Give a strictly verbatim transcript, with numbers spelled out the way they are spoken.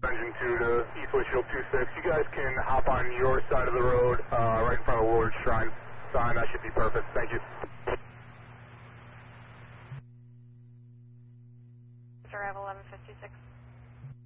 Engine two to East Windshield two six. You guys can hop on your side of the road, uh, right in front of the Lord's Shrine sign. That should be perfect. Thank you. Arrival eleven fifty-six.